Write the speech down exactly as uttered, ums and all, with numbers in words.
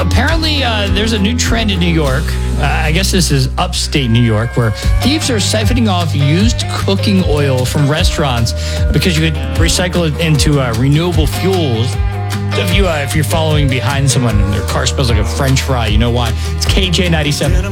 apparently, uh, there's a new trend in New York. Uh, I guess this is upstate New York, where thieves are siphoning off used cooking oil from restaurants because you could recycle it into uh, renewable fuels. So if, you, uh, if you're following behind someone and their car smells like a French fry, you know why. It's K J ninety-seven.